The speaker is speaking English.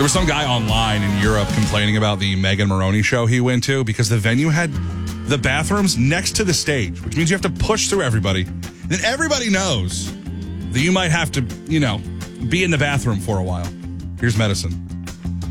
There was some guy online in Europe complaining about the Megan Maroney show he went to because the venue had the bathrooms next to the stage, which means you have to push through everybody. Then everybody knows that you might have to, be in the bathroom for a while. Here's Medicine.